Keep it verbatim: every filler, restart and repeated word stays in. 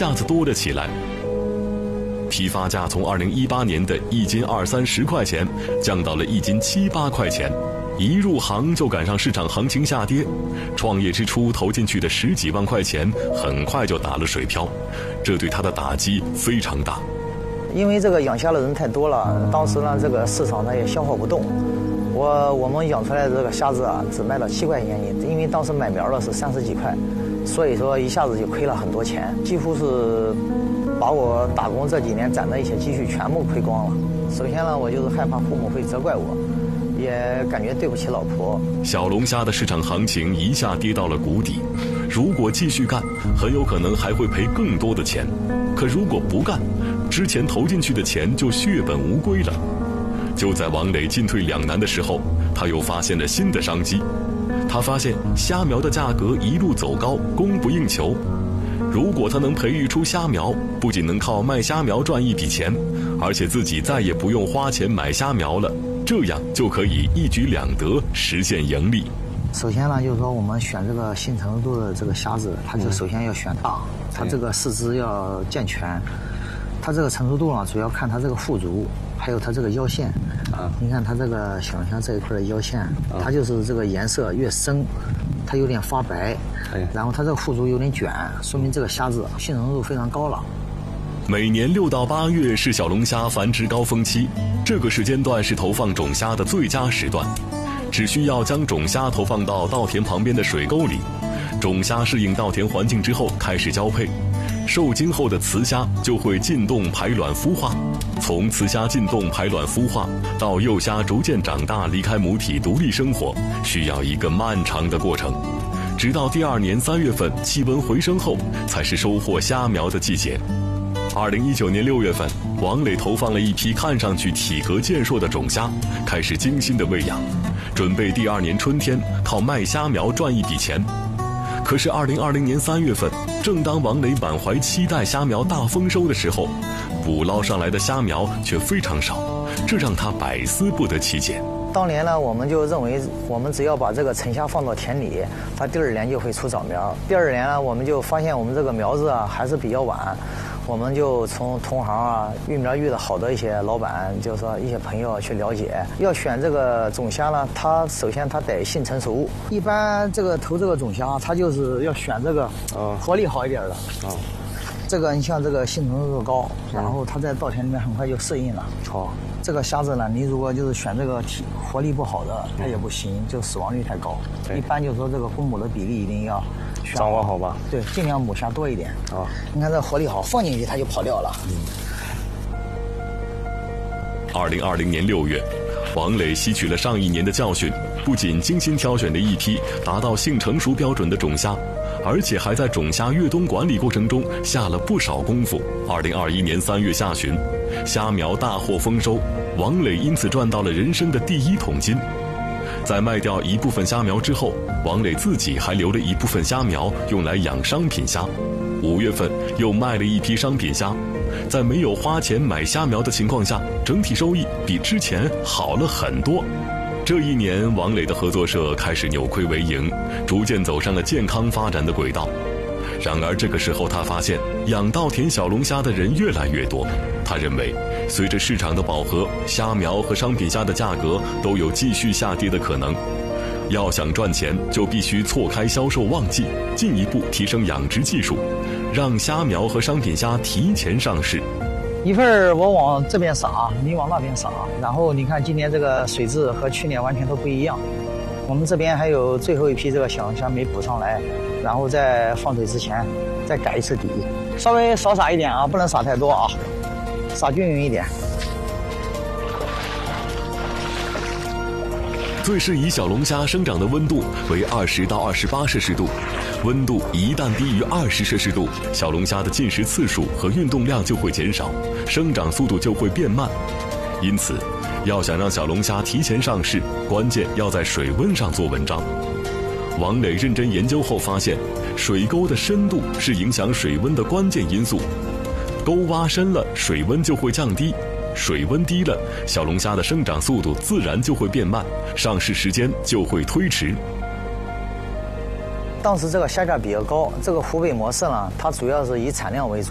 下子多了起来。批发价从二零一八年的一斤二三十块钱降到了一斤七八块钱，一入行就赶上市场行情下跌，创业之初投进去的十几万块钱很快就打了水漂，这对他的打击非常大。 因为这个养虾的人太多了，当时呢这个市场呢也消化不动，我我们养出来的这个虾子啊只卖到七块钱一，因为当时买苗的是三十几块，所以说一下子就亏了很多钱，几乎是把我打工这几年攒的一些积蓄全部亏光了。首先呢，我就是害怕父母会责怪我，也感觉对不起老婆。 小龙虾的市场行情一下跌到了谷底，如果继续干，很有可能还会赔更多的钱。可如果不干，之前投进去的钱就血本无归了。就在王磊进退两难的时候，他又发现了新的商机。他发现虾苗的价格一路走高，供不应求。如果他能培育出虾苗，不仅能靠卖虾苗赚一笔钱，而且自己再也不用花钱买虾苗了，这样就可以一举两得，实现盈利。 首先呢，就是说我们选这个新成熟度的这个虾子，它就首先要选大，它这个四肢要健全，它这个成熟度呢，主要看它这个腹足，还有它这个腰线。啊，你看它这个小龙虾这一块的腰线，它就是这个颜色越深，它有点发白，然后它这个腹足有点卷，说明这个虾子性成熟度非常高了。 每年六到八月是小龙虾繁殖高峰期，这个时间段是投放种虾的最佳时段。只需要将种虾投放到稻田旁边的水沟里，种虾适应稻田环境之后开始交配，受精后的雌虾就会进洞排卵孵化。从雌虾进洞排卵孵化到幼虾逐渐长大离开母体独立生活，需要一个漫长的过程。直到第二年三月份气温回升后，才是收获虾苗的季节。二零一九年六月份，王磊投放了一批看上去体格健硕的种虾，开始精心的喂养，准备第二年春天靠卖虾苗赚一笔钱。可是二零二零年三月份，正当王磊满怀期待虾苗大丰收的时候，捕捞上来的虾苗却非常少，这让他百思不得其解。 当年呢，我们就认为我们只要把这个成虾放到田里，它第二年就会出早苗。第二年呢，我们就发现我们这个苗子啊还是比较晚，我们就从同行啊育苗育的好的一些老板，就是说一些朋友去了解，要选这个种虾呢，它首先它得性成熟。一般这个投这个种虾，它就是要选这个活力好一点的啊。这个你像这个性成熟度高，然后它在稻田里面很快就适应了。哦，这个虾子呢，你如果就是选这个体活力不好的，它也不行，就死亡率太高。一般就是说这个公母的比例一定要掌握好吧？ 对，尽量母虾多一点。啊，你看这活力好，放进去它就跑掉了。嗯。 二零二零年六月，王磊吸取了上一年的教训，不仅精心挑选了一批达到性成熟标准的种虾，而且还在种虾越冬管理过程中下了不少功夫。二零二一年三月下旬，虾苗大获丰收，王磊因此赚到了人生的第一桶金。在卖掉一部分虾苗之后，王磊自己还留了一部分虾苗用来养商品虾。五月份又卖了一批商品虾，在没有花钱买虾苗的情况下，整体收益比之前好了很多。这一年，王磊的合作社开始扭亏为盈，逐渐走上了健康发展的轨道。然而这个时候他发现，养稻田小龙虾的人越来越多。他认为，随着市场的饱和，虾苗和商品虾的价格都有继续下跌的可能。要想赚钱，就必须错开销售旺季，进一步提升养殖技术，让虾苗和商品虾提前上市。 一份我往这边撒，你往那边撒，然后你看今年这个水质和去年完全都不一样。我们这边还有最后一批这个小龙虾没补上来，然后在放水之前再改一次底，稍微少撒一点啊，不能撒太多啊，撒均匀一点。 最适宜小龙虾生长的温度为二十到二十八摄氏度，温度一旦低于二十摄氏度，小龙虾的进食次数和运动量就会减少，生长速度就会变慢。因此，要想让小龙虾提前上市，关键要在水温上做文章。王磊认真研究后发现，水沟的深度是影响水温的关键因素，沟挖深了，水温就会降低，水温低了，小龙虾的生长速度自然就会变慢，上市时间就会推迟。 当时这个虾价比较高，这个湖北模式呢，它主要是以产量为主。